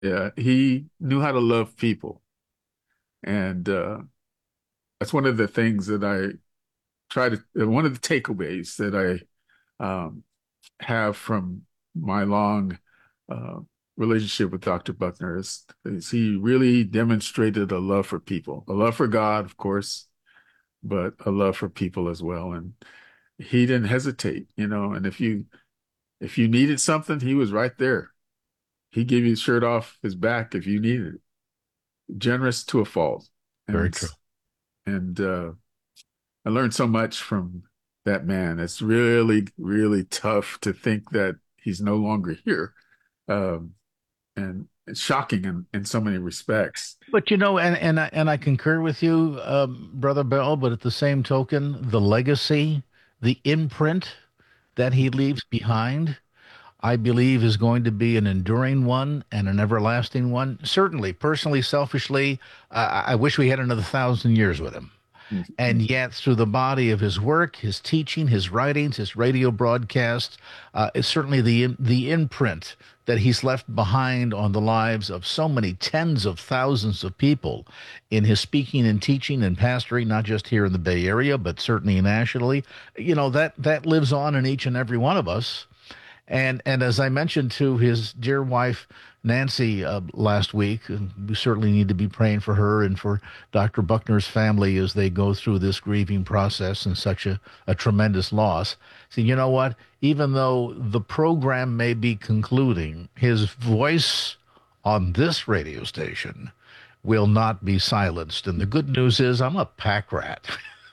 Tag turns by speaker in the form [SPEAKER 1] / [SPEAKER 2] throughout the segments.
[SPEAKER 1] Yeah, he knew how to love people, and that's one of the things that I try to. One of the takeaways that I have from my long uh, relationship with Dr. Buckner is he really demonstrated a love for people, a love for God, of course, but a love for people as well. And he didn't hesitate, and if you needed something, he was right there. He gave you the shirt off his back if you needed it. Generous to a fault.
[SPEAKER 2] Very
[SPEAKER 1] And
[SPEAKER 2] true.
[SPEAKER 1] and I learned so much from that man. It's really, really tough to think that he's no longer here. Um, and it's shocking in so many respects.
[SPEAKER 2] But and I concur with you, Brother Bell. But at the same token, the legacy, the imprint that he leaves behind, I believe, is going to be an enduring one and an everlasting one. Certainly, personally, selfishly, I wish we had another 1,000 years with him. And yet, through the body of his work, his teaching, his writings, his radio broadcasts, is certainly the imprint that he's left behind on the lives of so many tens of thousands of people in his speaking and teaching and pastoring, not just here in the Bay Area, but certainly nationally. That lives on in each and every one of us. And as I mentioned to his dear wife Nancy last week, we certainly need to be praying for her and for Dr. Buckner's family as they go through this grieving process and such a tremendous loss. So you know what? Even though the program may be concluding, his voice on this radio station will not be silenced. And the good news is I'm a pack rat.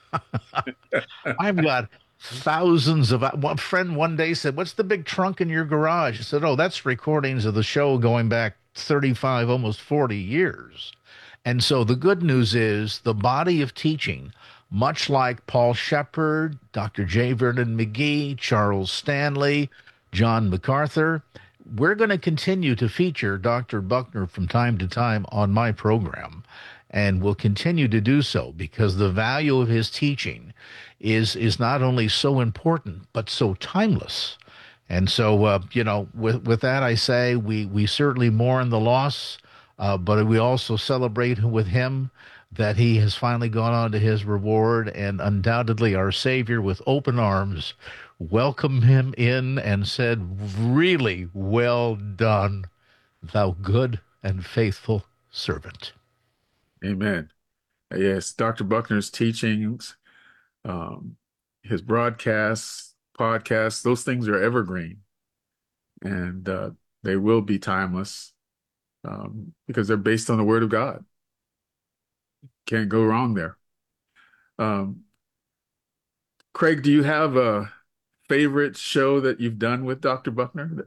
[SPEAKER 2] I've got thousands of. One friend one day said, "What's the big trunk in your garage?" I said, "Oh, that's recordings of the show going back 35, almost 40 years." And so the good news is the body of teaching, much like Paul Shepard, Dr. J. Vernon McGee, Charles Stanley, John MacArthur, we're going to continue to feature Dr. Buckner from time to time on my program, and will continue to do so because the value of his teaching is not only so important but so timeless. And so, with that, I say we certainly mourn the loss, but we also celebrate with him that he has finally gone on to his reward, and undoubtedly our Savior, with open arms, welcomed him in and said, "Really well done, thou good and faithful servant."
[SPEAKER 1] Amen. Yes, Dr. Buckner's teachings, um, his broadcasts, podcasts, those things are evergreen, and they will be timeless because they're based on the Word of God. Can't go wrong there. Um, Craig, do you have a favorite show that you've done with Dr. Buckner?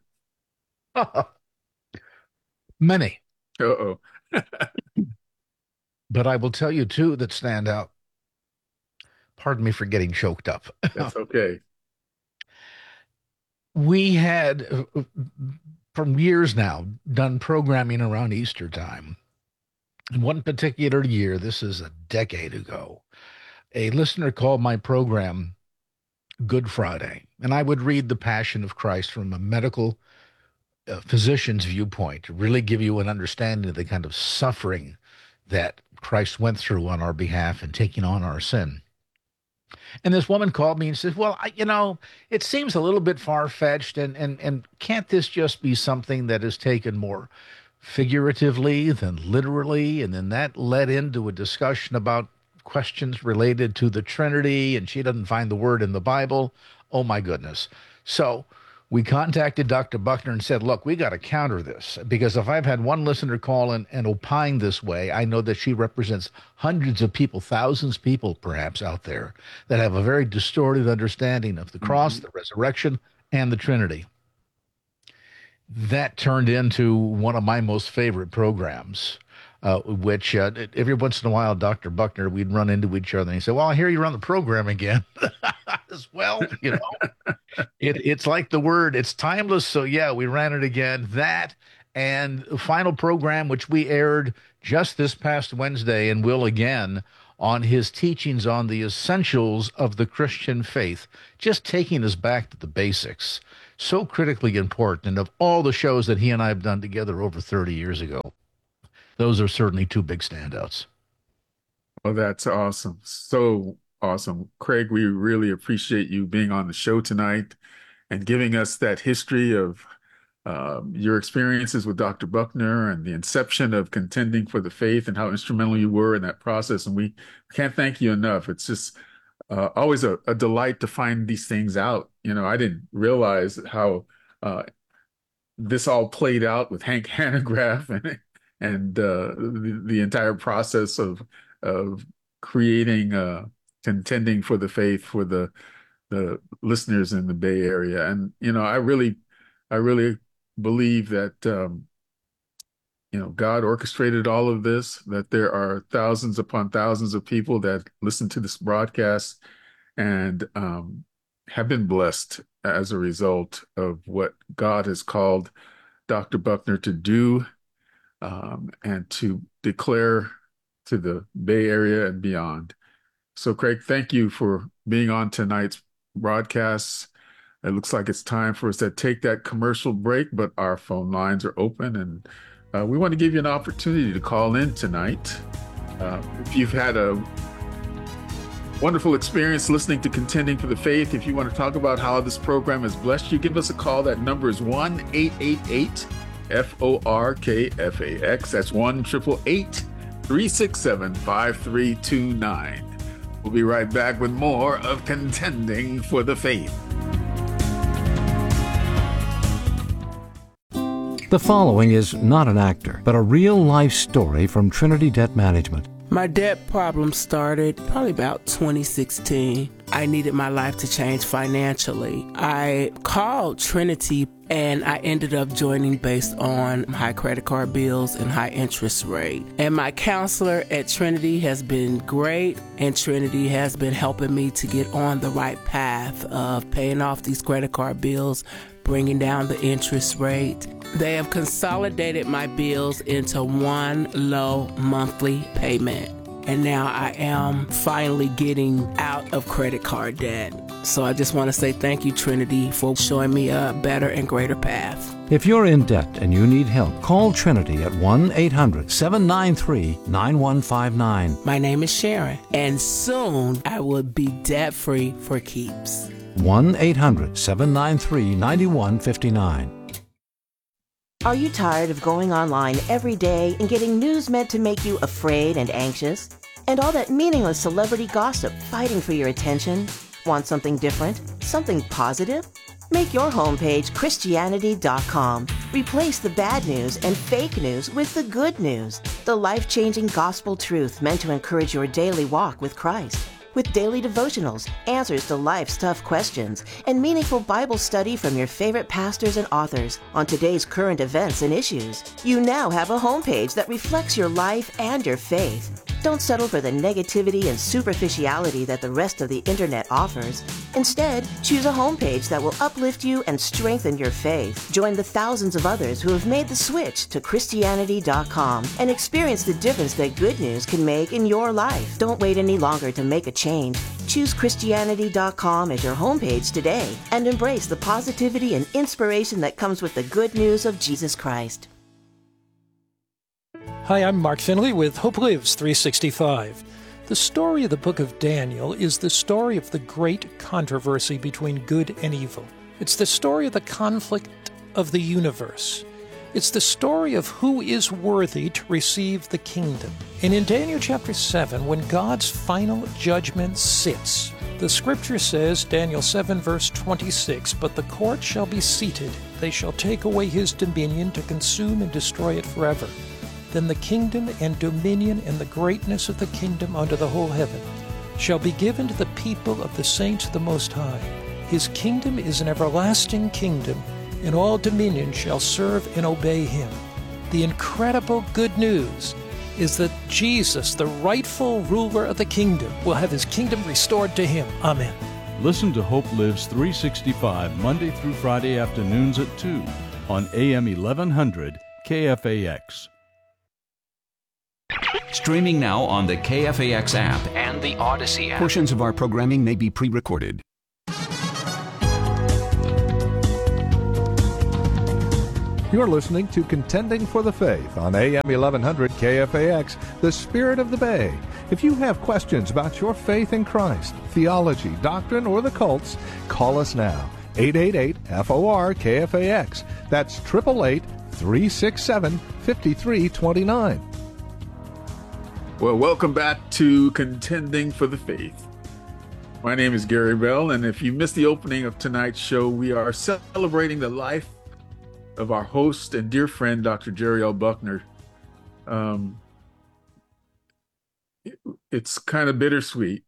[SPEAKER 2] Many,
[SPEAKER 1] Uh-oh.
[SPEAKER 2] but I will tell you two that stand out. Pardon me for getting choked up.
[SPEAKER 1] That's okay.
[SPEAKER 2] We had, from years now, done programming around Easter time. In one particular year, this is a decade ago, a listener called my program Good Friday, and I would read The Passion of Christ from a medical physician's viewpoint to really give you an understanding of the kind of suffering that Christ went through on our behalf and taking on our sin. And this woman called me and says, "Well, it seems a little bit far fetched, and can't this just be something that is taken more figuratively than literally?" And then that led into a discussion about questions related to the Trinity, and she doesn't find the word in the Bible. Oh my goodness! So we contacted Dr. Buckner and said, "Look, we got to counter this because if I've had one listener call and opine this way, I know that she represents hundreds of people, thousands of people perhaps out there that have a very distorted understanding of the cross,
[SPEAKER 1] Mhm.
[SPEAKER 2] the resurrection, and the Trinity." That turned into one of my most favorite programs. Which every once in a while, Dr. Buckner, we'd run into each other and he said, "Well, I hear you run the program again." As well, it's like the word, it's timeless. So yeah, we ran it again. That and the final program, which we aired just this past Wednesday and will again, on his teachings on the essentials of the Christian faith, just taking us back to the basics. so critically important. And of all the shows that he and I have done together over 30 years ago, those are certainly two big standouts.
[SPEAKER 1] Well, that's awesome. So awesome. Craig, we really appreciate you being on the show tonight and giving us that history of your experiences with Dr. Buckner and the inception of Contending for the Faith and how instrumental you were in that process. And we can't thank you enough. It's just always a delight to find these things out. I didn't realize how this all played out with Hank Hanegraaff and the entire process of creating Contending for the Faith for the listeners in the Bay Area. And I really believe that God orchestrated all of this, that there are thousands upon thousands of people that listen to this broadcast and have been blessed as a result of what God has called Dr. Buckner to do, and to declare to the Bay Area and beyond. So, Craig, thank you for being on tonight's broadcast. It looks like it's time for us to take that commercial break, but our phone lines are open, and we want to give you an opportunity to call in tonight. If you've had a wonderful experience listening to Contending for the Faith, if you want to talk about how this program has blessed you, give us a call. That number is 1-888-FORKFAX. That's 1-888-367-5329. We'll be right back with more of Contending for the Faith.
[SPEAKER 3] The following is not an actor, but a real-life story from Trinity Debt Management.
[SPEAKER 4] My debt problem started probably about 2016. I needed my life to change financially. I called Trinity and I ended up joining based on high credit card bills and high interest rate. And my counselor at Trinity has been great, and Trinity has been helping me to get on the right path of paying off these credit card bills, bringing down the interest rate. They have consolidated my bills into one low monthly payment. And now I am finally getting out of credit card debt. So I just want to say thank you, Trinity, for showing me a better and greater path.
[SPEAKER 3] If you're in debt and you need help, call Trinity at 1-800-793-9159.
[SPEAKER 4] My name is Sharon, and soon I will be debt-free for keeps.
[SPEAKER 3] 1-800-793-9159.
[SPEAKER 5] Are you tired of going online every day and getting news meant to make you afraid and anxious? And all that meaningless celebrity gossip fighting for your attention? Want something different? Something positive? Make your homepage Christianity.com. Replace the bad news and fake news with the good news. The life-changing gospel truth meant to encourage your daily walk with Christ. With daily devotionals, answers to life's tough questions, and meaningful Bible study from your favorite pastors and authors on today's current events and issues. You now have a homepage that reflects your life and your faith. Don't settle for the negativity and superficiality that the rest of the internet offers. Instead, choose a homepage that will uplift you and strengthen your faith. Join the thousands of others who have made the switch to Christianity.com and experience the difference that good news can make in your life. Don't wait any longer to make a change. Choose Christianity.com as your homepage today and embrace the positivity and inspiration that comes with the good news of Jesus Christ.
[SPEAKER 6] Hi, I'm Mark Finley with Hope Lives 365. The story of the book of Daniel is the story of the great controversy between good and evil. It's the story of the conflict of the universe. It's the story of who is worthy to receive the kingdom. And in Daniel chapter 7, when God's final judgment sits, the scripture says, Daniel 7 verse 26, "But the court shall be seated. They shall take away his dominion to consume and destroy it forever. Then the kingdom and dominion and the greatness of the kingdom under the whole heaven shall be given to the people of the saints of the Most High. His kingdom is an everlasting kingdom, and all dominion shall serve and obey him." The incredible good news is that Jesus, the rightful ruler of the kingdom, will have his kingdom restored to him. Amen.
[SPEAKER 7] Listen to Hope Lives 365 Monday through Friday afternoons at 2 on AM 1100 KFAX.
[SPEAKER 8] Streaming now on the KFAX app and the Odyssey app. Portions of our programming may be pre-recorded.
[SPEAKER 9] You're listening to Contending for the Faith on AM 1100 KFAX, the Spirit of the Bay. If you have questions about your faith in Christ, theology, doctrine, or the cults, call us now. 888-FOR-KFAX. That's 888-367-5329.
[SPEAKER 1] Well, welcome back to Contending for the Faith. My name is Gary Bell, and if you missed the opening of tonight's show, we are celebrating the life of our host and dear friend, Dr. Jerry L. Buckner. It's kind of bittersweet,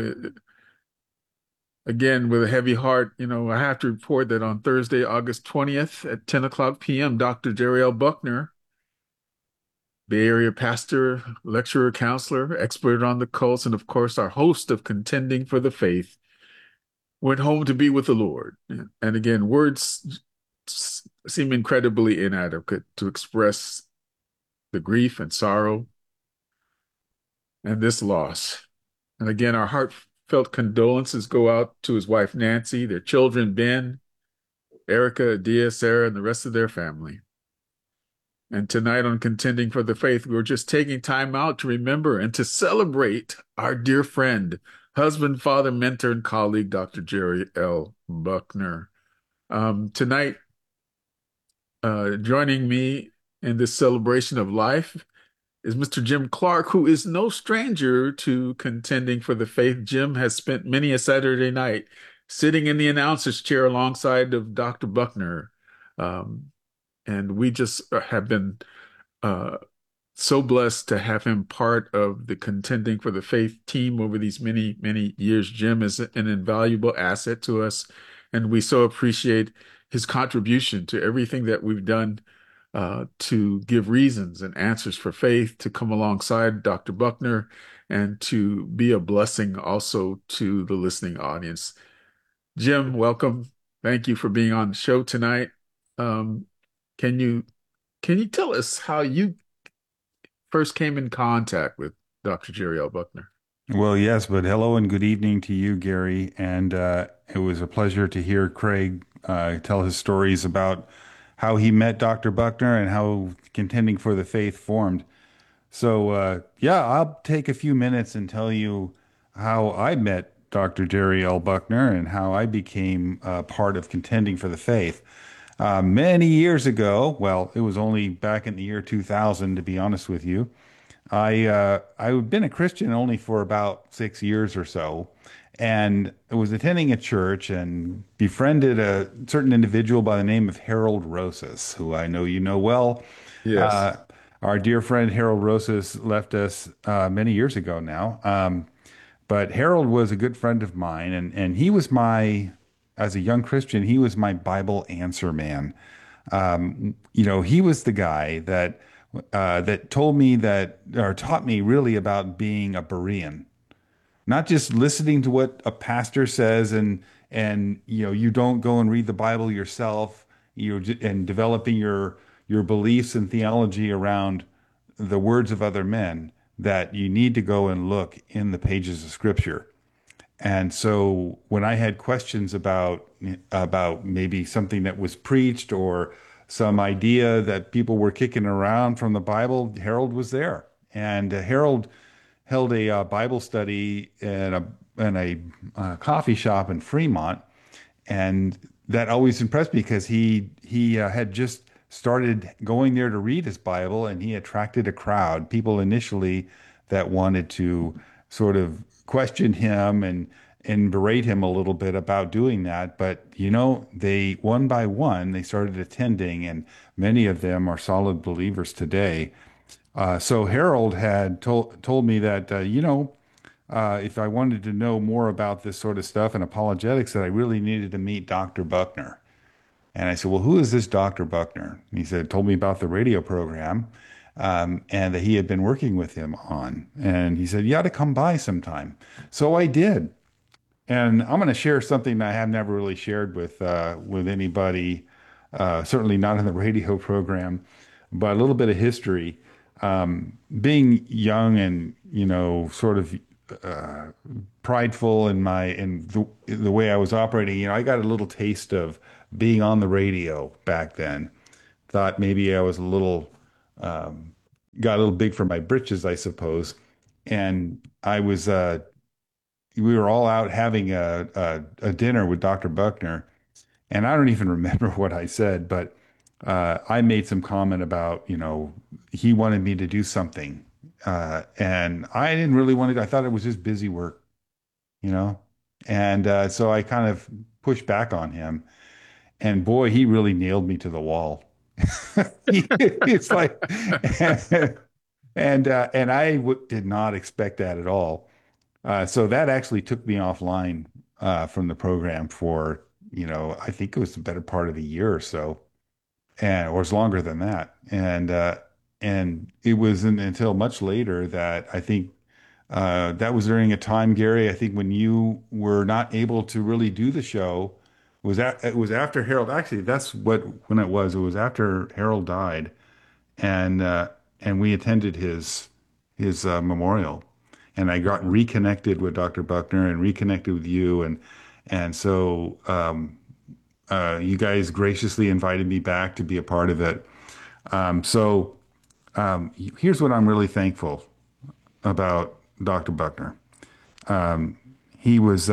[SPEAKER 1] Again, with a heavy heart, I have to report that on Thursday, August 20th at 10 o'clock p.m., Dr. Jerry L. Buckner, Bay Area pastor, lecturer, counselor, expert on the cults, and of course, our host of Contending for the Faith, went home to be with the Lord. And again, words seem incredibly inadequate to express the grief and sorrow and this loss. And again, our heartfelt condolences go out to his wife, Nancy, their children, Ben, Erica, Adia, Sarah, and the rest of their family. And tonight on Contending for the Faith, we're just taking time out to remember and to celebrate our dear friend, husband, father, mentor, and colleague, Dr. Jerry L. Buckner. Tonight, joining me in this celebration of life is Mr. Jim Clark, who is no stranger to Contending for the Faith. Jim has spent many a Saturday night sitting in the announcer's chair alongside of Dr. Buckner. And we just have been so blessed to have him part of the Contending for the Faith team over these many, many years. Jim is an invaluable asset to us, and we so appreciate his contribution to everything that we've done to give reasons and answers for faith, to come alongside Dr. Buckner, and to be a blessing also to the listening audience. Jim, welcome. Thank you for being on the show tonight. Can you tell us how you first came in contact with Dr. Jerry L. Buckner?
[SPEAKER 10] Well, yes, but hello and good evening to you, Gary. And it was a pleasure to hear Craig tell his stories about how he met Dr. Buckner and how Contending for the Faith formed. So, I'll take a few minutes and tell you how I met Dr. Jerry L. Buckner and how I became part of Contending for the Faith. Many years ago, well, it was only back in the year 2000, to be honest with you. I've been a Christian only for about 6 years or so, and I was attending a church and befriended a certain individual by the name of Harold Rosas, who I know you know well.
[SPEAKER 1] Yes.
[SPEAKER 10] Our dear friend Harold Rosas left us many years ago now. But Harold was a good friend of mine, and he was as a young Christian, he was my Bible answer man. He was the guy that told me or taught me really about being a Berean, not just listening to what a pastor says and you don't go and read the Bible yourself, and developing your beliefs and theology around the words of other men, that you need to go and look in the pages of Scripture. And so when I had questions about maybe something that was preached or some idea that people were kicking around from the Bible, Harold was there. And Harold held a Bible study in a coffee shop in Fremont, and that always impressed me because he had just started going there to read his Bible, and he attracted a crowd, people initially that wanted to sort of question him and berate him a little bit about doing that. But, they one by one, they started attending, and many of them are solid believers today. So Harold had told me that, if I wanted to know more about this sort of stuff and apologetics, that I really needed to meet Dr. Buckner. And I said, well, who is this Dr. Buckner? And he told me about the radio program, and that he had been working with him on. And he said, you ought to come by sometime. So I did. And I'm going to share something I have never really shared with anybody, certainly not in the radio program, but a little bit of history. Being young and, sort of prideful in the way I was operating, I got a little taste of being on the radio back then. thought maybe I was a little, got a little big for my britches, I suppose. And we were all out having a dinner with Dr. Buckner. And I don't even remember what I said, but I made some comment about, he wanted me to do something. And I didn't really want to, I thought it was just busy work, you know? And so I kind of pushed back on him. And boy, he really nailed me to the wall. It's like, and I did not expect that at all. So that actually took me offline from the program for, I think it was the better part of a year or so, or it was longer than that. And it wasn't until much later that I think that was during a time, Gary, I think when you were not able to really do the show. It was after Harold. Actually, that's when it was. It was after Harold died, and we attended his memorial, and I got reconnected with Dr. Buckner and reconnected with you, and so you guys graciously invited me back to be a part of it. Here's what I'm really thankful about Dr. Buckner. He was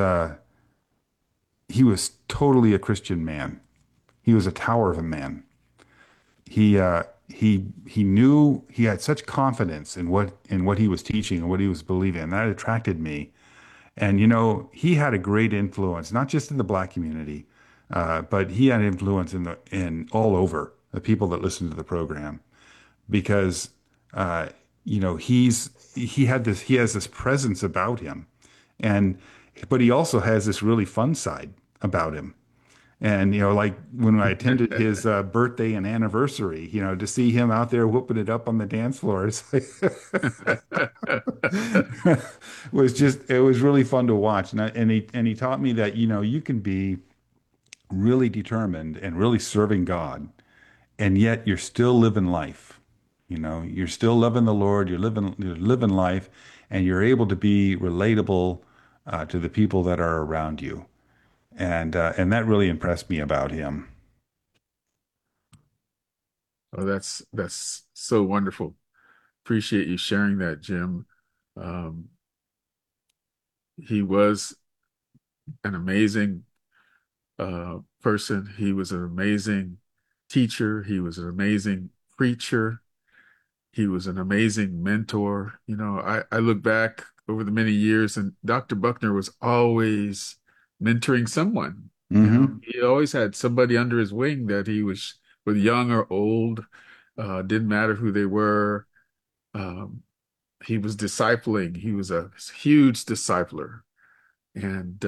[SPEAKER 10] totally a Christian man. He was a tower of a man. He knew, he had such confidence in what he was teaching and what he was believing, and that attracted me. And he had a great influence, not just in the Black community, but he had influence in all over the people that listened to the program, because he has this presence about him, but he also has this really fun side about him. And, like when I attended his birthday and anniversary, to see him out there whooping it up on the dance floor, it was really fun to watch. And he taught me that, you can be really determined and really serving God, and yet you're still living life. You're still loving the Lord, you're living life, and you're able to be relatable to the people that are around you. And that really impressed me about him.
[SPEAKER 1] Oh, that's so wonderful. Appreciate you sharing that, Jim. He was an amazing person. He was an amazing teacher. He was an amazing preacher. He was an amazing mentor. I look back over the many years, and Dr. Buckner was always mentoring someone.
[SPEAKER 10] Mm-hmm.
[SPEAKER 1] He always had somebody under his wing that he was, whether young or old, didn't matter who they were. He was discipling. He was a huge discipler. And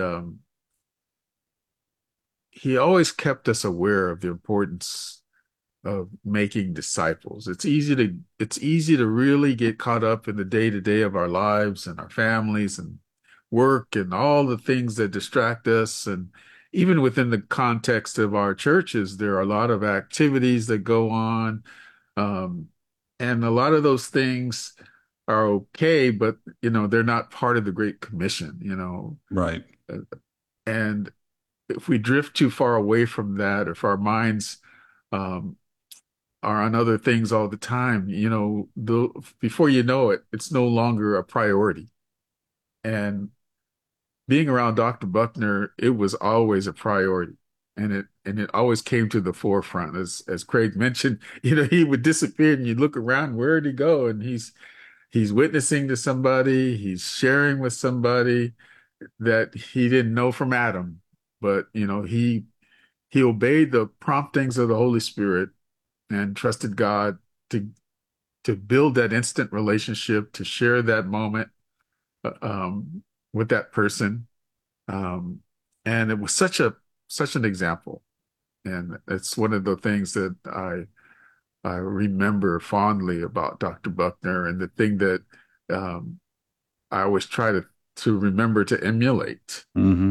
[SPEAKER 1] he always kept us aware of the importance of making disciples. It's easy to really get caught up in the day-to-day of our lives and our families and work and all the things that distract us. And even within the context of our churches, there are a lot of activities that go on. And a lot of those things are okay, but, they're not part of the Great Commission,
[SPEAKER 10] Right.
[SPEAKER 1] And if we drift too far away from that, or if our minds are on other things all the time, before you know it, it's no longer a priority. And being around Dr. Buckner, it was always a priority, and it always came to the forefront. As Craig mentioned, he would disappear, and you look around, where'd he go? And he's witnessing to somebody, he's sharing with somebody that he didn't know from Adam, but he obeyed the promptings of the Holy Spirit and trusted God to build that instant relationship, to share that moment with that person. And it was such an example. And it's one of the things that I remember fondly about Dr. Buckner, and the thing that I always try to remember to emulate.
[SPEAKER 10] Mm-hmm.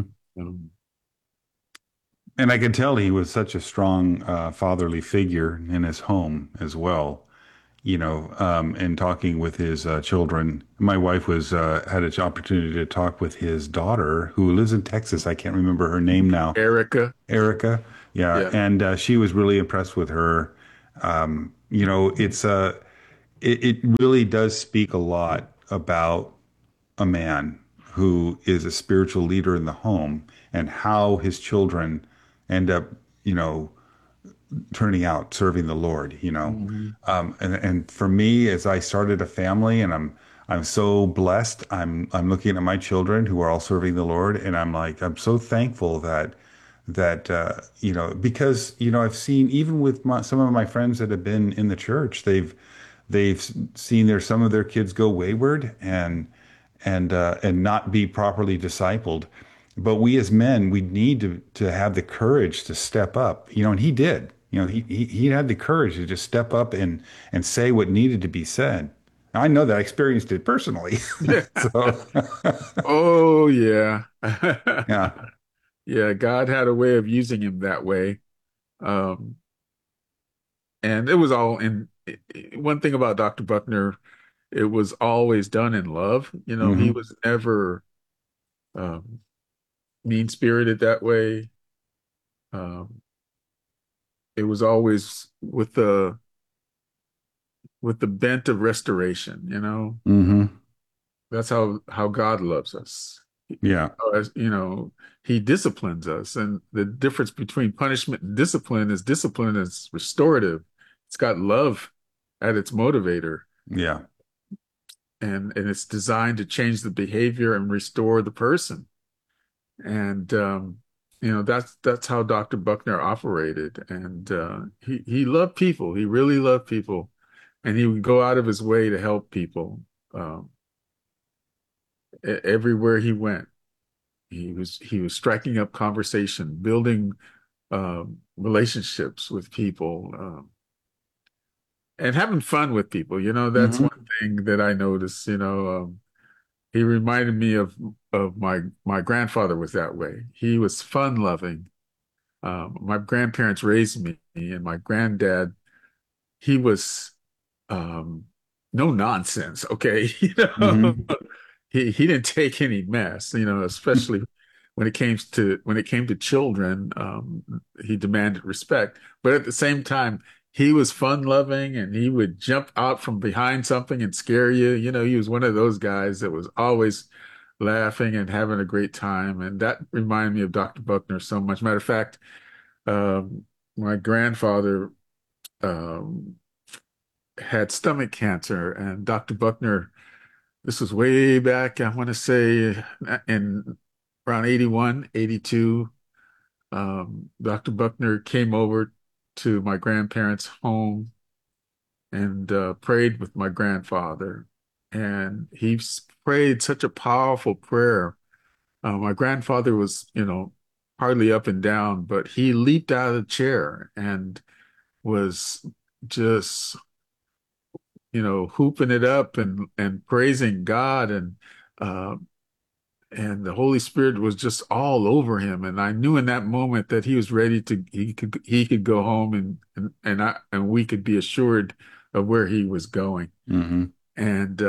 [SPEAKER 10] And I can tell he was such a strong fatherly figure in his home as well. And talking with his children. My wife had an opportunity to talk with his daughter, who lives in Texas. I can't remember her name now.
[SPEAKER 1] Erica.
[SPEAKER 10] Yeah. And she was really impressed with her. It's it really does speak a lot about a man who is a spiritual leader in the home and how his children end up, turning out serving the Lord.
[SPEAKER 1] Hmm.
[SPEAKER 10] And for me, as I started a family, and I'm so blessed. I'm looking at my children who are all serving the Lord, and I'm so thankful that because I've seen, even with some of my friends that have been in the church, they've seen some of their kids go wayward and not be properly discipled. But we as men, we need to have the courage to step up, and he did. He had the courage to just step up and say what needed to be said. I know that I experienced it personally. So,
[SPEAKER 1] Oh yeah.
[SPEAKER 10] yeah.
[SPEAKER 1] Yeah, God had a way of using him that way. Um, and it was all in one thing about Dr. Buckner, it was always done in love. He
[SPEAKER 10] Hmm.
[SPEAKER 1] was never um, mean-spirited that way. Um, it was always with the bent of restoration.
[SPEAKER 10] Hmm.
[SPEAKER 1] That's how God loves us.
[SPEAKER 10] Yeah.
[SPEAKER 1] As he disciplines us, and the difference between punishment and discipline is restorative. It's got love at its motivator,
[SPEAKER 10] Yeah.
[SPEAKER 1] and it's designed to change the behavior and restore the person. And that's how Dr. Buckner operated, and he loved people. He really loved people, and he would go out of his way to help people um, everywhere he went. He was striking up conversation, building relationships with people, and having fun with people. That's
[SPEAKER 10] Hmm.
[SPEAKER 1] one thing that I noticed. He reminded me of my grandfather was that way. He was fun loving. My grandparents raised me, and my granddad, he was um, no nonsense. Okay,
[SPEAKER 10] Hmm.
[SPEAKER 1] he didn't take any mess. Especially when it came to children, he demanded respect. But at the same time, he was fun loving, and he would jump out from behind something and scare you. He was one of those guys that was always laughing and having a great time, and that reminded me of Dr. Buckner so much. Matter of fact, um, my grandfather um, had stomach cancer, and Dr. Buckner, this was way back, I want to say in around 81, 82. Dr. Buckner came over to my grandparents' home and prayed with my grandfather. And he prayed such a powerful prayer. My grandfather was, hardly up and down, but he leaped out of the chair and was just hooping it up and praising God, uh, and the Holy Spirit was just all over him. And I knew in that moment that he was ready he could go home, and we could be assured of where he was going.
[SPEAKER 10] Hmm.
[SPEAKER 1] And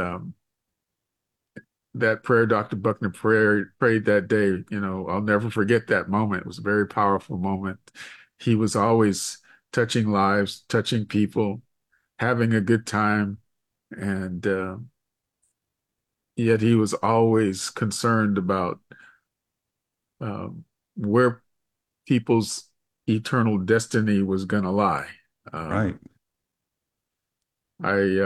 [SPEAKER 1] that prayer Dr. Buckner prayed that day, I'll never forget that moment. It was a very powerful moment. He was always touching lives, touching people, having a good time, and yet he was always concerned about where people's eternal destiny was going to lie.
[SPEAKER 10] Right.
[SPEAKER 1] I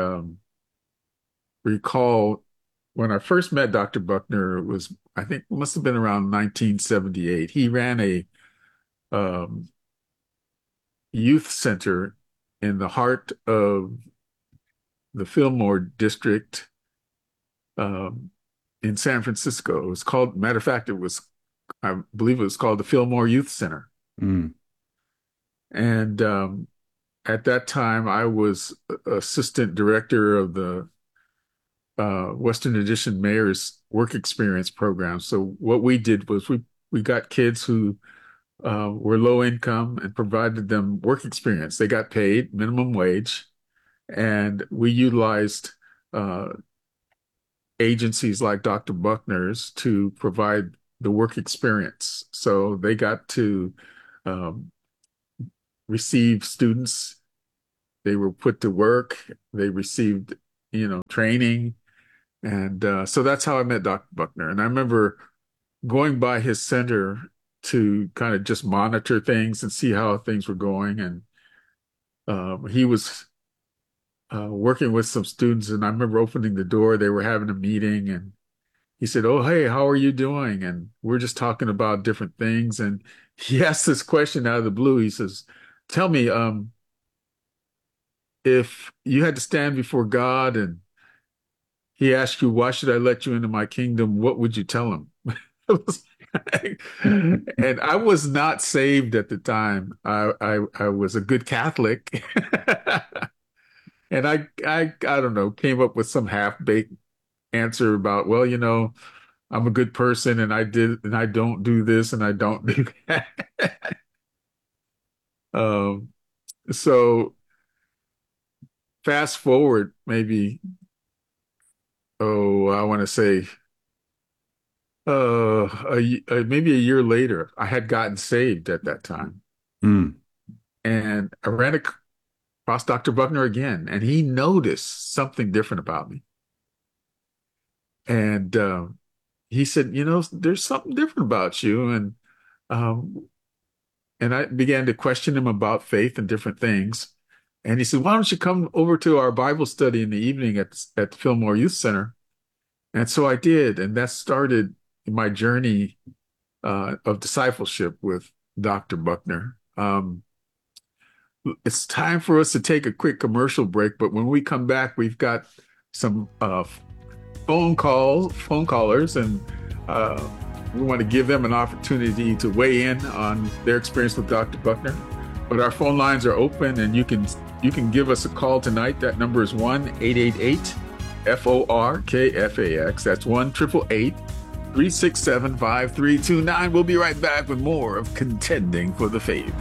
[SPEAKER 1] recall when I first met Dr. Buckner, it was, I think, must have been around 1978. He ran a um, youth center in the heart of the Fillmore district um, in San Francisco. It was called, matter of fact, I believe it was called the Fillmore Youth Center.
[SPEAKER 10] Mm.
[SPEAKER 1] And at that time, I was assistant director of the Western Addition Mayor's Work Experience Program. So what we did was we got kids who were low income and provided them work experience. They got paid minimum wage, and we utilized uh, agencies like Dr. Buckner's to provide the work experience. So they got to um, receive students they were put to work. They received, training. And so that's how I met Dr. Buckner. And I remember going by his center to kind of just monitor things and see how things were going. And he was working with some students, and I remember opening the door. They were having a meeting, and he said, "Oh, hey, how are you doing?" And we're just talking about different things. And he asked this question out of the blue. He says, "Tell me, if you had to stand before God and he asked you, why should I let you into my kingdom? What would you tell him?" And I was not saved at the time. I was a good Catholic. And I don't know, came up with some half-baked answer about, well, I'm a good person and I don't do this and I don't do that. So fast forward maybe, I want to say maybe a year later, I had gotten saved at that time. And I ran across Dr. Buckner again, and he noticed something different about me. And he said, there's something different about you. And I began to question him about faith and different things. And he said, why don't you come over to our Bible study in the evening at the Fillmore Youth Center? And so I did. And that started my journey of discipleship with Dr. Buckner. It's time for us to take a quick commercial break. But when we come back, we've got some phone callers, and we want to give them an opportunity to weigh in on their experience with Dr. Buckner. But our phone lines are open, and you can give us a call tonight. That number is 1-888-FORKFAX. That's 1-888-367-5329. We'll be right back with more of Contending for the Faith.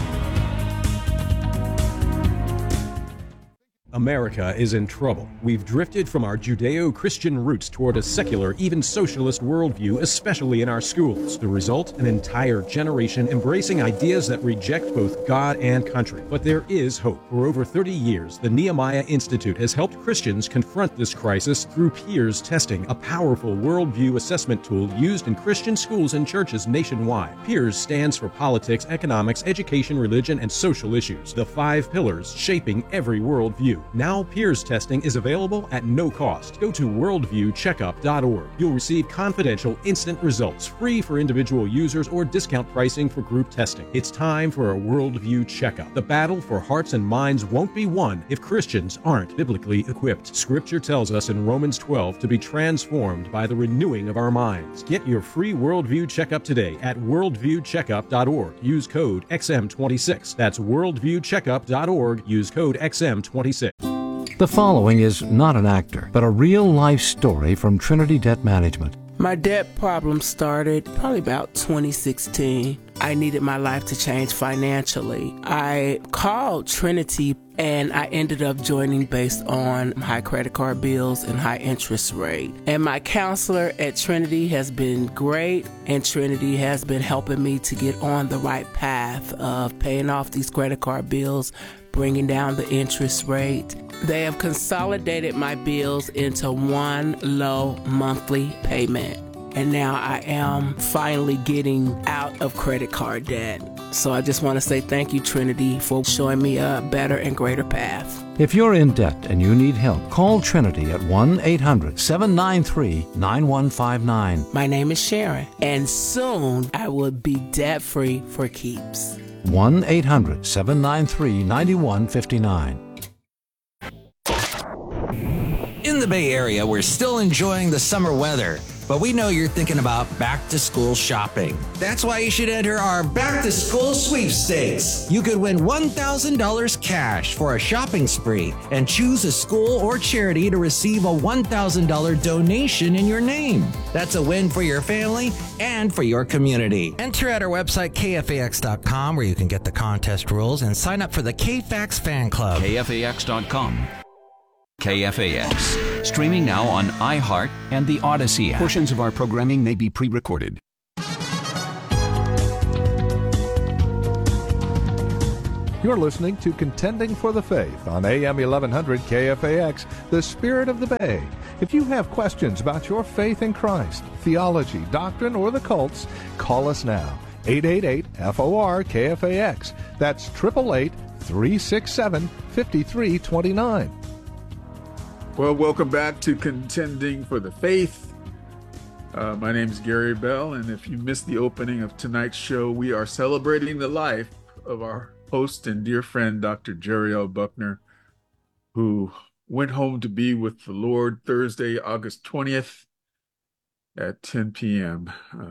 [SPEAKER 11] America is in trouble. We've drifted from our Judeo-Christian roots toward a secular, even socialist worldview, especially in our schools. The result? An entire generation embracing ideas that reject both God and country. But there is hope. For over 30 years, the Nehemiah Institute has helped Christians confront this crisis through Peers Testing, a powerful worldview assessment tool used in Christian schools and churches nationwide. Peers stands for politics, economics, education, religion, and social issues. The 5 pillars shaping every worldview. Now Peers Testing is available at no cost. Go to worldviewcheckup.org. You'll receive confidential, instant results, free for individual users or discount pricing for group testing. It's time for a worldview checkup. The battle for hearts and minds won't be won if Christians aren't biblically equipped. Scripture tells us in Romans 12 to be transformed by the renewing of our minds. Get your free worldview checkup today at worldviewcheckup.org. Use code XM26. That's worldviewcheckup.org. Use code XM26.
[SPEAKER 3] The following is not an actor, but a real-life story from Trinity Debt Management.
[SPEAKER 4] My debt problem started probably about 2016. I needed my life to change financially. I called Trinity and I ended up joining based on high credit card bills and high interest rate. And my counselor at Trinity has been great, and Trinity has been helping me to get on the right path of paying off these credit card bills, bringing down the interest rate. They have consolidated my bills into one low monthly payment. And now I am finally getting out of credit card debt. So I just want to say thank you, Trinity, for showing me a better and greater path.
[SPEAKER 3] If you're in debt and you need help, call Trinity at 1-800-793-9159.
[SPEAKER 4] My name is Sharon, and soon I will be debt-free for keeps.
[SPEAKER 3] 1-800-793-9159.
[SPEAKER 12] In the Bay Area, we're still enjoying the summer weather, but we know you're thinking about back-to-school shopping. That's why you should enter our back-to-school sweepstakes. You could win $1,000 cash for a shopping spree and choose a school or charity to receive a $1,000 donation in your name. That's a win for your family and for your community. Enter at our website, KFAX.com, where you can get the contest rules and sign up for the KFAX fan club.
[SPEAKER 8] KFAX.com. KFAX. Streaming now on iHeart and the Odyssey app. Portions of our programming may be pre-recorded.
[SPEAKER 9] You're listening to Contending for the Faith on AM 1100 KFAX, the Spirit of the Bay. If you have questions about your faith in Christ, theology, doctrine, or the cults, call us now. 888-FOR-KFAX. That's 888-367-5329.
[SPEAKER 1] Well, welcome back to Contending for the Faith. My name is Gary Bell, and if you missed the opening of tonight's show, we are celebrating the life of our host and dear friend, Dr. Jerry L. Buckner, who went home to be with the Lord Thursday, August 20th at 10 p.m.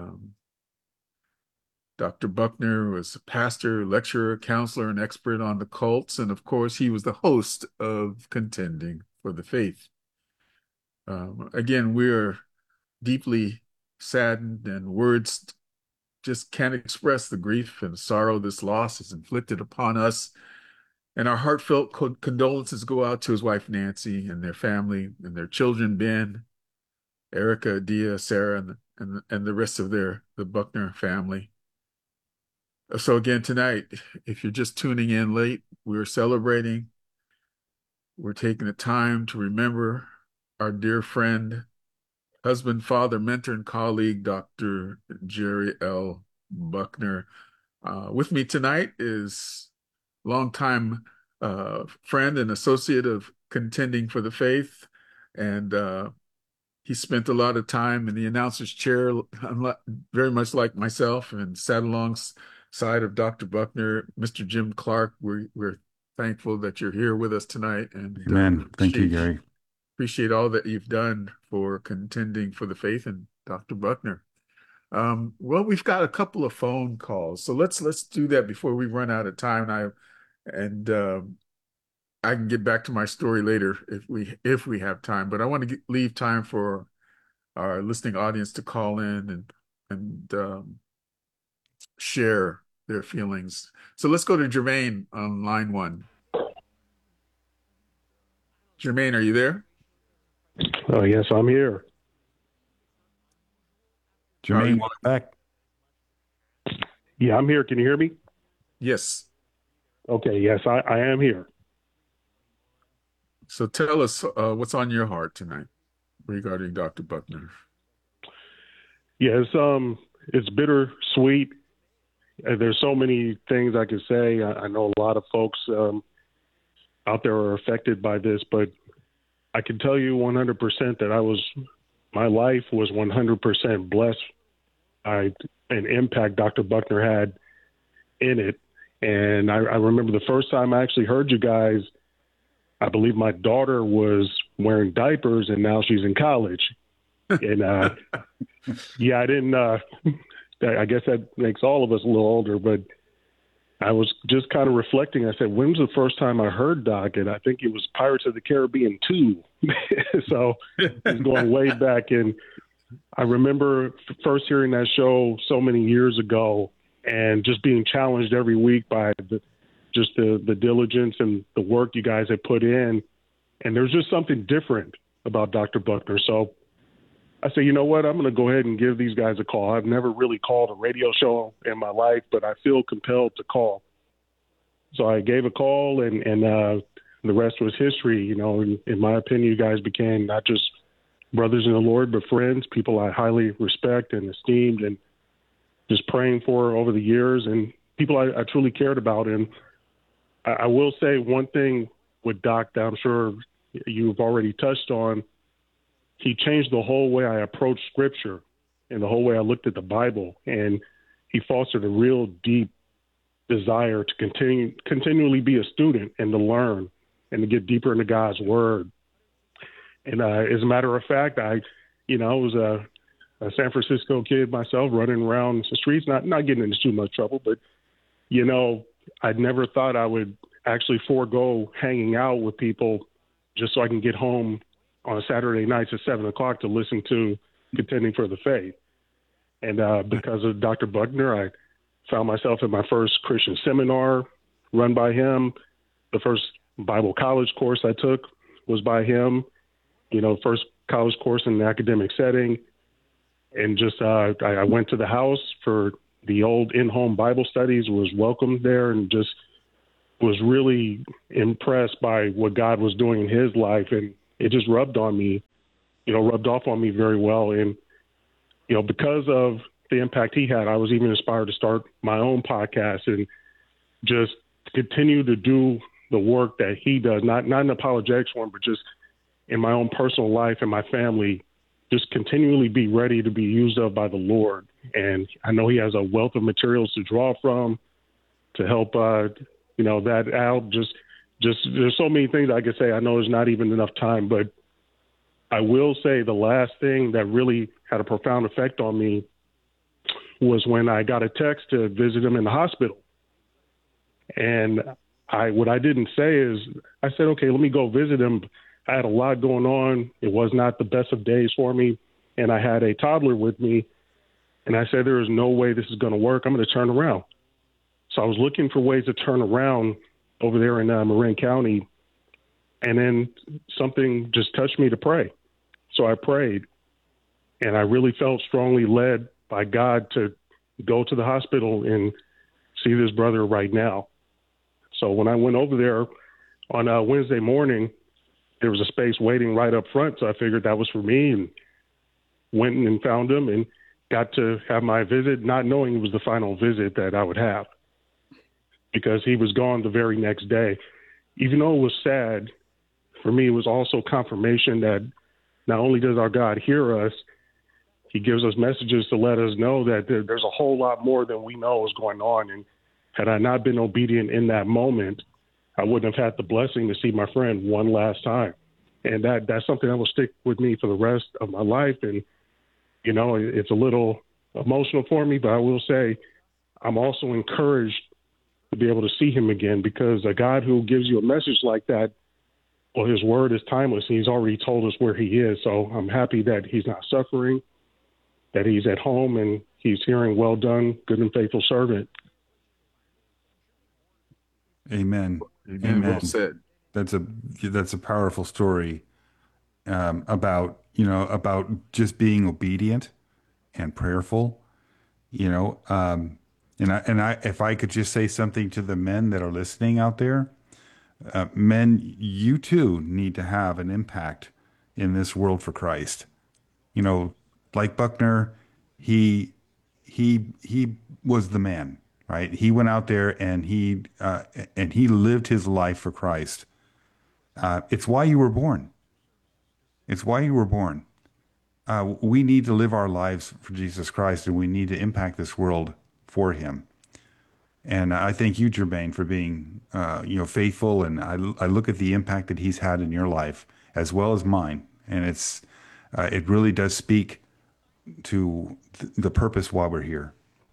[SPEAKER 1] Dr. Buckner was a pastor, lecturer, counselor, and expert on the cults, and of course, he was the host of Contending for the Faith. Again, we're deeply saddened, and words just can't express the grief and sorrow this loss has inflicted upon us. And our heartfelt condolences go out to his wife, Nancy, and their family, and their children, Ben, Erica, Dia, Sarah, and the rest of the Buckner family. So again, tonight, if you're just tuning in late, we're celebrating. We're taking the time to remember our dear friend, husband, father, mentor, and colleague, Dr. Jerry L. Buckner. With me tonight is longtime friend and associate of Contending for the Faith, and he spent a lot of time in the announcer's chair, very much like myself, and sat alongside of Dr. Buckner, Mr. Jim Clark. We're thankful that you're here with us tonight. And
[SPEAKER 10] Amen. Thank you, Gary.
[SPEAKER 1] Appreciate all that you've done for Contending for the Faith and Dr. Buckner. Well, we've got a couple of phone calls, so let's do that before we run out of time. I can get back to my story later if we have time, but I want to leave time for our listening audience to call in and share their feelings. So let's go to Jermaine on line 1. Jermaine, are you there?
[SPEAKER 13] Oh, yes, I'm here.
[SPEAKER 10] Jermaine, welcome back.
[SPEAKER 13] Yeah, I'm here. Can you hear me?
[SPEAKER 1] Yes.
[SPEAKER 13] Okay, yes, I am here.
[SPEAKER 1] So tell us what's on your heart tonight regarding Dr. Buckner.
[SPEAKER 13] Yeah, it's bittersweet. There's so many things I could say. I know a lot of folks out there are affected by this, but I can tell you 100% that my life was 100% blessed by an impact Dr. Buckner had in it. And I remember the first time I actually heard you guys, I believe my daughter was wearing diapers and now she's in college. And yeah, I didn't, I guess that makes all of us a little older, but I was just kind of reflecting. I said, when was the first time I heard Doc? And I think it was Pirates of the Caribbean 2. So it's going way back. And I remember first hearing that show so many years ago and just being challenged every week by the diligence and the work you guys have put in. And there's just something different about Dr. Buckner. So I said, you know what, I'm going to go ahead and give these guys a call. I've never really called a radio show in my life, but I feel compelled to call. So I gave a call, and the rest was history. You know, in my opinion, you guys became not just brothers in the Lord, but friends, people I highly respect and esteemed and just praying for over the years, and people I truly cared about. And I will say one thing with Doc that I'm sure you've already touched on. He changed the whole way I approached Scripture and the whole way I looked at the Bible. And he fostered a real deep desire to continually be a student and to learn and to get deeper into God's Word. And as a matter of fact, I was a San Francisco kid myself, running around the streets, not getting into too much trouble, but, I'd never thought I would actually forego hanging out with people just so I can get home on Saturday nights at 7:00 to listen to Contending for the Faith. And because of Dr. Buckner, I found myself at my first Christian seminar run by him. The first Bible college course I took was by him, first college course in an academic setting. And just I went to the house for the old in-home Bible studies, was welcomed there, and just was really impressed by what God was doing in his life, and it just rubbed off on me very well. And, because of the impact he had, I was even inspired to start my own podcast and just continue to do the work that he does, not an apologetics one, but just in my own personal life and my family, just continually be ready to be used up by the Lord. And I know he has a wealth of materials to draw from to help, that out. Just there's so many things I could say. I know there's not even enough time, but I will say the last thing that really had a profound effect on me was when I got a text to visit him in the hospital. And what I didn't say is, I said, okay, let me go visit him. I had a lot going on. It was not the best of days for me. And I had a toddler with me. And I said, there is no way this is going to work. I'm going to turn around. So I was looking for ways to turn around over there in Marin County. And then something just touched me to pray. So I prayed. And I really felt strongly led by God to go to the hospital and see this brother right now. So when I went over there on Wednesday morning, there was a space waiting right up front. So I figured that was for me, and went and found him and got to have my visit, not knowing it was the final visit that I would have, because he was gone the very next day. Even though it was sad, for me, it was also confirmation that not only does our God hear us, he gives us messages to let us know that there's a whole lot more than we know is going on. And had I not been obedient in that moment, I wouldn't have had the blessing to see my friend one last time. And that's something that will stick with me for the rest of my life. And, it's a little emotional for me, but I will say I'm also encouraged to be able to see him again, because a God who gives you a message like that, well, his word is timeless. And he's already told us where he is. So I'm happy that he's not suffering, that he's at home, and he's hearing, well done, good and faithful servant.
[SPEAKER 10] Amen.
[SPEAKER 1] Amen. Well said.
[SPEAKER 10] That's a powerful story about just being obedient and prayerful. And I if I could just say something to the men that are listening out there, men, you too need to have an impact in this world for Christ. Like Buckner, he was the man. Right, he went out there and he lived his life for Christ. It's why you were born. It's why you were born. We need to live our lives for Jesus Christ, and we need to impact this world for Him. And I thank you, Jermaine, for being faithful. And I look at the impact that he's had in your life as well as mine, and it really does speak to the purpose why we're here.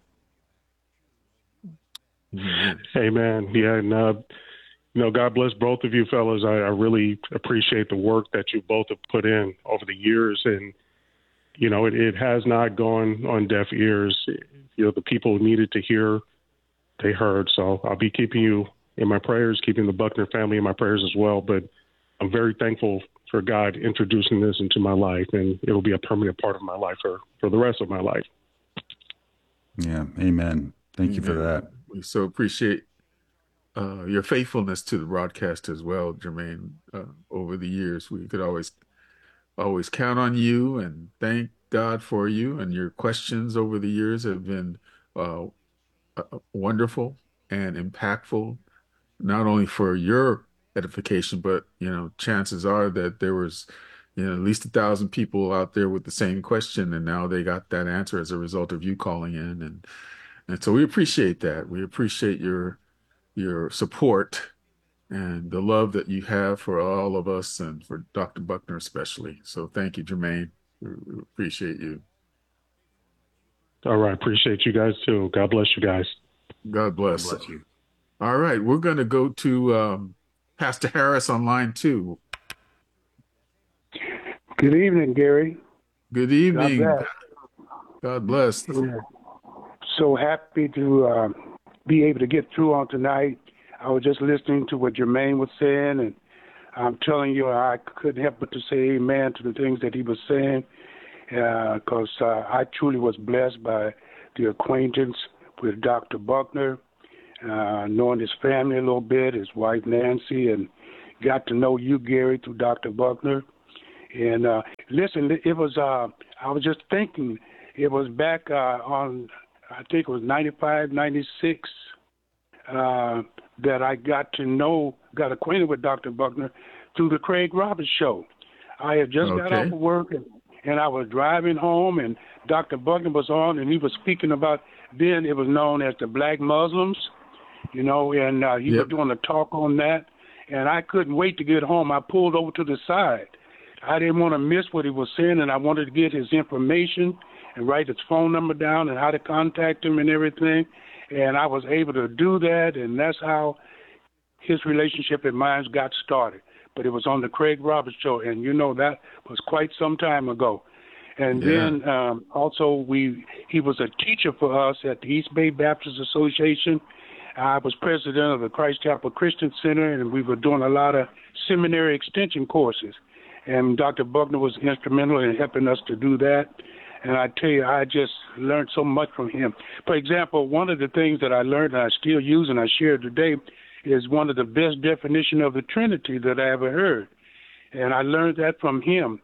[SPEAKER 13] Amen. Yeah, and God bless both of you fellas. I really appreciate the work that you both have put in over the years, and it has not gone on deaf ears. The people who needed to hear, they heard. So I'll be keeping you in my prayers, keeping the Buckner family in my prayers as well. But I'm very thankful for God introducing this into my life, and it'll be a permanent part of my life for the rest of my life.
[SPEAKER 10] Yeah, amen. Thank you for that.
[SPEAKER 1] We so appreciate your faithfulness to the broadcast as well, Jermaine. Over the years, we could always count on you, and thank God for you. And your questions over the years have been wonderful and impactful, not only for your edification, but chances are that there was at least 1,000 people out there with the same question, and now they got that answer as a result of you calling in. And so we appreciate that. We appreciate your support and the love that you have for all of us, and for Dr. Buckner especially. So thank you, Jermaine. We appreciate you.
[SPEAKER 13] All right. Appreciate you guys too. God bless you guys.
[SPEAKER 1] God bless.
[SPEAKER 10] God bless you.
[SPEAKER 1] All right. We're going to go to Pastor Harris on line 2.
[SPEAKER 14] Good evening, Gary.
[SPEAKER 1] Good evening.
[SPEAKER 14] God bless.
[SPEAKER 1] God bless.
[SPEAKER 14] Yeah. So happy to be able to get through on tonight. I was just listening to what Jermaine was saying, and I'm telling you, I couldn't help but to say amen to the things that he was saying, because I truly was blessed by the acquaintance with Dr. Buckner. knowing his family a little bit, his wife Nancy, and got to know you, Gary, through Dr. Buckner. And listen, it was, I was just thinking, it was back on, I think it was 95, 96, that I got acquainted with Dr. Buckner through the Craig Roberts show. I had just got off of work, and I was driving home, and Dr. Buckner was on, and he was speaking about, then it was known as the Black Muslims, and he was doing a talk on that, and I couldn't wait to get home. I pulled over to the side. I didn't want to miss what he was saying, and I wanted to get his information and write his phone number down and how to contact him and everything, and I was able to do that, and that's how his relationship and mine got started. But it was on the Craig Roberts show, and that was quite some time ago. And then also he was a teacher for us at the East Bay Baptist Association. I was president of the Christ Chapel Christian Center, and we were doing a lot of seminary extension courses. And Dr. Buckner was instrumental in helping us to do that. And I tell you, I just learned so much from him. For example, one of the things that I learned and I still use and I share today is one of the best definitions of the Trinity that I ever heard. And I learned that from him.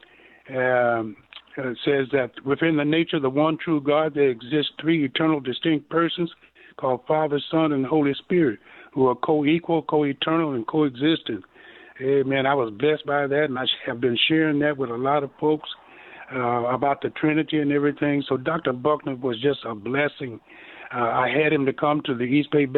[SPEAKER 14] It says that within the nature of the one true God, there exist three eternal distinct persons called Father, Son, and Holy Spirit, who are co-equal, co-eternal, and coexistent. Amen. I was blessed by that, and I have been sharing that with a lot of folks about the Trinity and everything. So Dr. Buckner was just a blessing. I had him to come to the East Bay,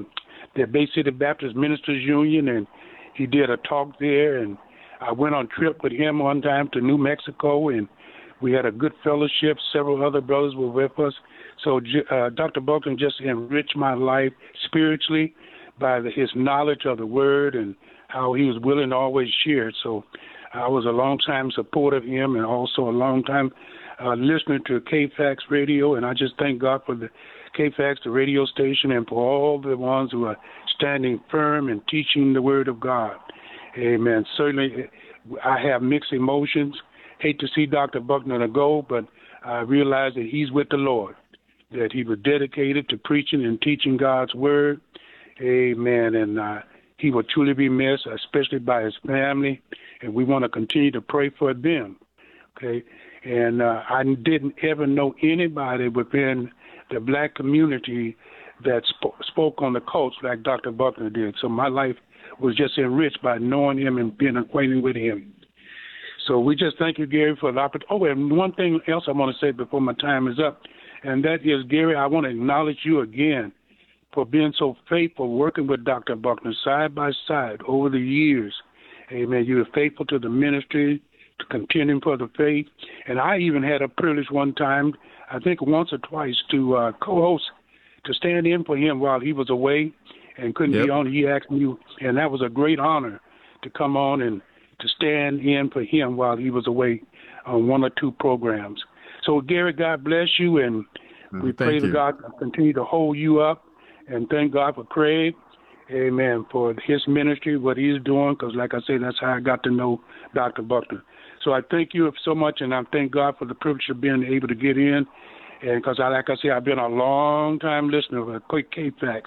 [SPEAKER 14] the Bay City Baptist Ministers Union, and he did a talk there. And I went on a trip with him one time to New Mexico, and we had a good fellowship. Several other brothers were with us. So Dr. Buckner just enriched my life spiritually by his knowledge of the Word and how he was willing to always share it. So I was a long-time supporter of him and also a long-time listener to KFAX Radio, and I just thank God for the KFAX, the radio station, and for all the ones who are standing firm and teaching the Word of God. Amen. Certainly, I have mixed emotions. Hate to see Dr. Buckner go, but I realize that he's with the Lord, that he was dedicated to preaching and teaching God's Word. Amen. And he will truly be missed, especially by his family, and we want to continue to pray for them. Okay. And I didn't ever know anybody within the black community that spoke on the cults like Dr. Buckner did. So my life was just enriched by knowing him and being acquainted with him. So we just thank you, Gary, for the opportunity. Oh, and one thing else I want to say before my time is up, and that is, Gary, I want to acknowledge you again for being so faithful, working with Dr. Buckner side by side over the years. Amen. You were faithful to the ministry, to contending for the faith. And I even had a privilege one time, I think once or twice, to co-host, to stand in for him while he was away and couldn't be on. He asked me, and that was a great honor to come on and to stand in for him while he was away on one or two programs. So, Gary, God bless you, and we pray that God continue to hold you up. And thank God for Craig, amen, for his ministry, what he's doing, because like I say, that's how I got to know Dr. Buckner. So I thank you so much, and I thank God for the privilege of being able to get in. And because, like I say, I've been a long-time listener of KFAX.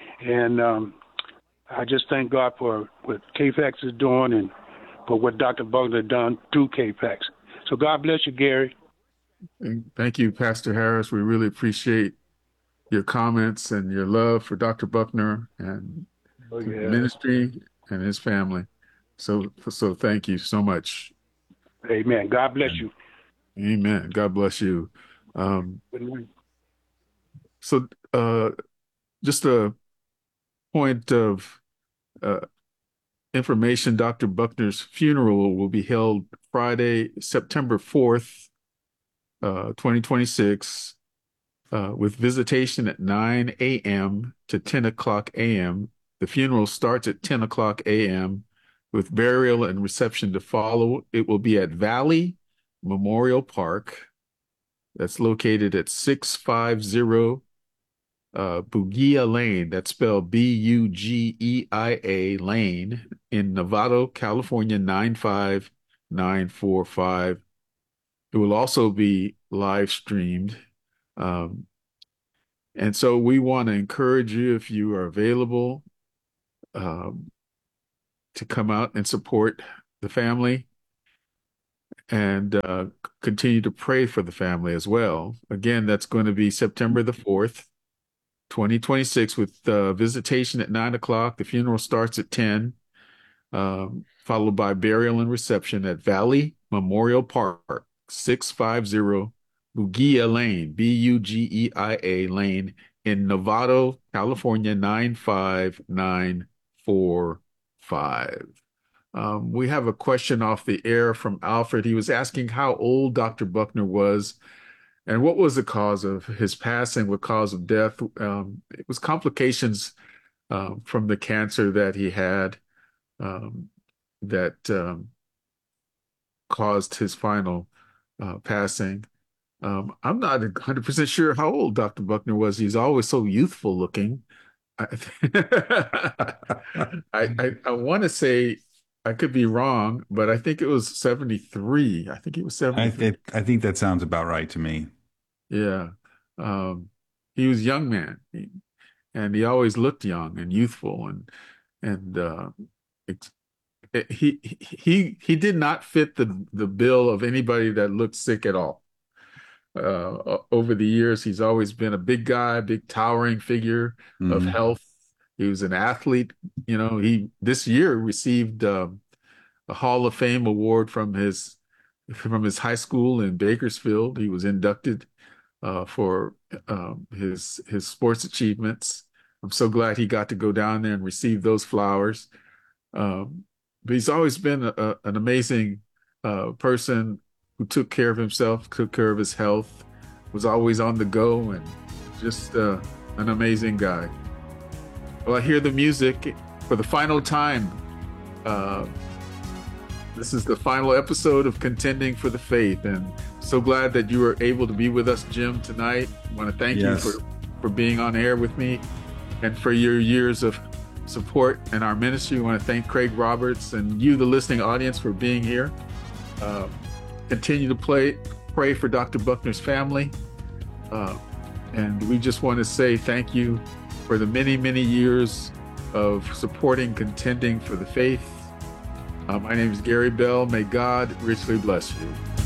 [SPEAKER 14] And I just thank God for what KFAX is doing and for what Dr. Buckner done through KFAX. So God bless you, Gary.
[SPEAKER 1] Thank you, Pastor Harris. We really appreciate your comments and your love for Dr. Buckner and the ministry and his family. So thank you so much.
[SPEAKER 14] Amen. God bless you.
[SPEAKER 1] Amen. God bless you. So just a point of information, Dr. Buckner's funeral will be held Friday, September 4th, 2026, with visitation at 9 a.m. to 10 o'clock a.m. The funeral starts at 10 o'clock a.m. with burial and reception to follow. It will be at Valley Memorial Park. That's located at 650 Bugia Lane. That's spelled Bugeia Lane in Novato, California, 95945. It will also be live streamed. And so we want to encourage you, if you are available, to come out and support the family and continue to pray for the family as well. Again, that's going to be September the 4th, 2026, with visitation at 9 o'clock. The funeral starts at 10, followed by burial and reception at Valley Memorial Park, 650 Bugia Lane, Bugeia Lane, in Novato, California, 95945. We have a question off the air from Alfred. He was asking how old Dr. Buckner was and what was the cause of his passing, what cause of death. It was complications from the cancer that he had that caused his final passing. I'm not 100% sure how old Dr. Buckner was. He's always so youthful looking. I want to say, I could be wrong, but I think it was 73. I think he was 73.
[SPEAKER 10] I think that sounds about right to me.
[SPEAKER 1] Yeah. He was a young man, and he always looked young and youthful, and he did not fit the bill of anybody that looked sick at all. Over the years, he's always been a big guy, big towering figure of health. He was an athlete. He this year received a Hall of Fame award from his high school in Bakersfield. He was inducted for his sports achievements. I'm so glad he got to go down there and receive those flowers. But he's always been an amazing person who took care of himself, took care of his health, was always on the go, and just an amazing guy. Well, I hear the music for the final time. This is the final episode of Contending for the Faith, and so glad that you were able to be with us, Jim, tonight. I want to thank you for being on air with me and for your years of support in our ministry. I want to thank Craig Roberts and you, the listening audience, for being here. Continue to pray for Dr. Buckner's family. And we just want to say thank you for the many, many years of supporting Contending for the Faith. My name is Gary Bell. May God richly bless you.